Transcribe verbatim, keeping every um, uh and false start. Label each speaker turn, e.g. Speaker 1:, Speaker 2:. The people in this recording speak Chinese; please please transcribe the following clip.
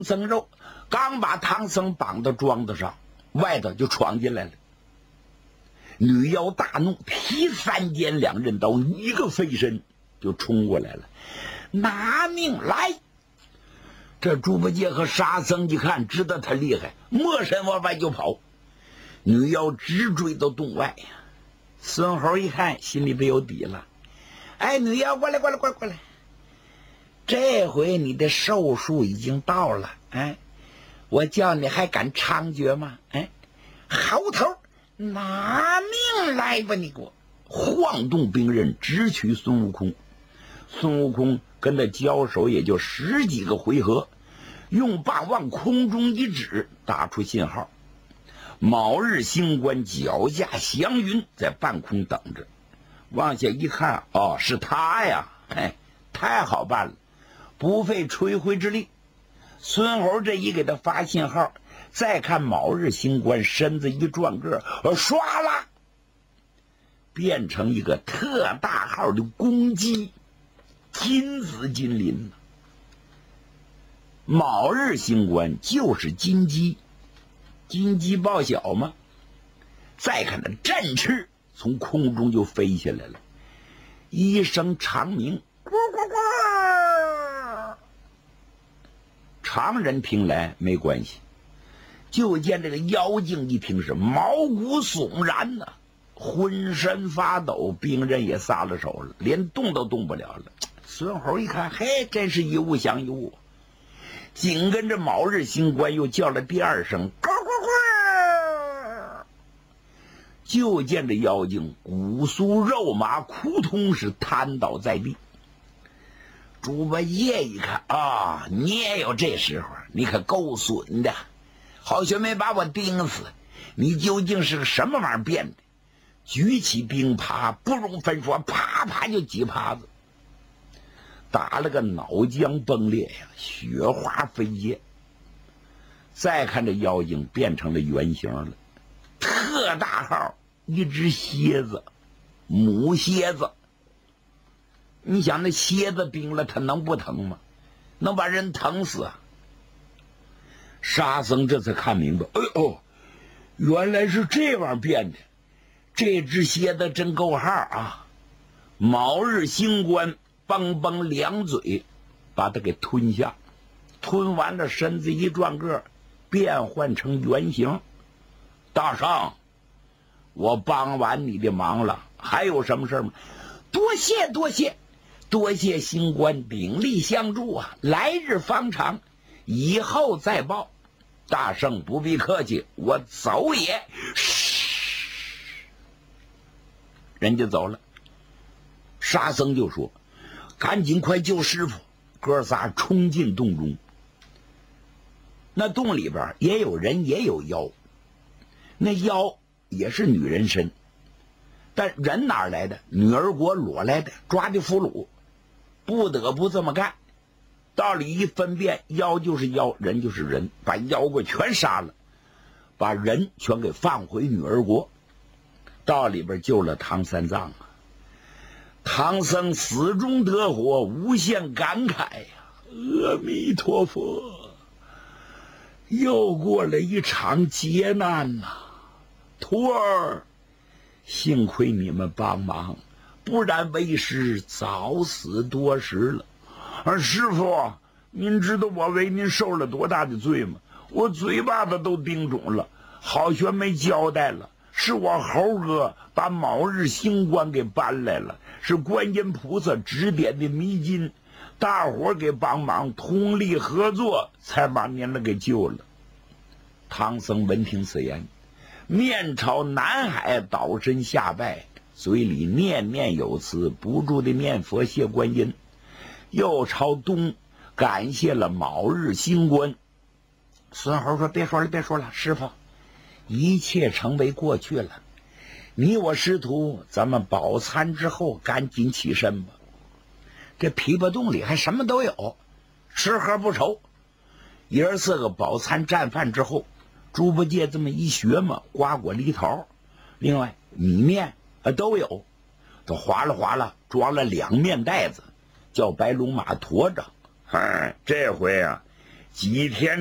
Speaker 1: 僧肉刚把唐僧绑到桩子上，外头就闯进来了。女妖大怒，劈三尖两刃刀，一个飞身就冲过来了，拿命来！这猪八戒和沙僧一看，知道他厉害，没身往外就跑。女妖直追到洞外。孙猴一看，心里边有底了。哎，女妖，过来，过来，过来，过来！这回你的寿数已经到了，哎，我叫你还敢猖獗吗？哎，猴头！拿命来吧，你给我！晃动兵刃，直取孙悟空。孙悟空跟他交手也就十几个回合，用棒往空中一指，打出信号。卯日星官脚下祥云在半空等着，往下一看，哦，是他呀！哎，太好办了，不费吹灰之力。孙猴这一给他发信号，再看卯日星官身子一转个，唰啦，变成一个特大号的公鸡，金子金鳞。卯日星官就是金鸡，金鸡报晓嘛。再看那振翅从空中就飞下来了，一声长鸣，咕咕咕。常人听来没关系，就见这个妖精一听是毛骨悚然呐、啊，浑身发抖，兵刃也撒了手了，连动都动不了了。孙猴一看，嘿，真是一物降一物。紧跟着卯日星官又叫了第二声，咕咕咕，就见这妖精骨酥肉麻，扑通是瘫倒在地。猪八戒一看啊，你也有这时候，你可够损的，好像没把我盯死，你究竟是个什么玩意儿变的？举起兵耙，不容分说，啪啪就几耙子，打了个脑浆崩裂呀，雪花飞溅。再看这妖精变成了原形了，特大号一只蝎子，母蝎子。你想那蝎子冰了，它能不疼吗？能把人疼死啊！沙僧这才看明白，哎呦，原来是这玩意儿变的。这只蝎子真够号啊！卯日星官梆梆两嘴把它给吞下，吞完了身子一转个，变换成原形。大圣，我帮完你的忙了，还有什么事吗？多谢多谢，多谢星官鼎力相助啊！来日方长，以后再报。大圣不必客气，我走也。人家走了。沙僧就说：“赶紧快救师傅！”哥仨冲进洞中。那洞里边也有人也有妖，那妖也是女人身，但人哪儿来的？女儿国裸来的，抓的俘虏，不得不这么干。道理一分辨，妖就是妖，人就是人，把妖怪全杀了，把人全给放回女儿国。到里边救了唐三藏啊！唐僧死中得活，无限感慨呀、啊！阿弥陀佛，又过了一场劫难呐、啊！徒儿，幸亏你们帮忙，不然为师早死多时了。而师傅，您知道我为您受了多大的罪吗？我嘴巴子都钉肿了，好悬没交代了。是我猴哥把卯日星官给搬来了，是观音菩萨指点的迷津，大伙给帮忙，通力合作，才把您们给救了。唐僧闻听此言，面朝南海倒身下拜，嘴里念念有词，不住的念佛谢观音，又朝东感谢了卯日星官。孙猴说：“别说了，别说了，师傅。一切成为过去了，你我师徒，咱们饱餐之后赶紧起身吧。这琵琶洞里还什么都有，吃喝不愁。爷儿四个饱餐战饭之后，猪八戒这么一学嘛，瓜果梨桃，另外米面啊都有，都划拉划拉装了两面袋子，叫白龙马驮着。哎，这回啊， 几天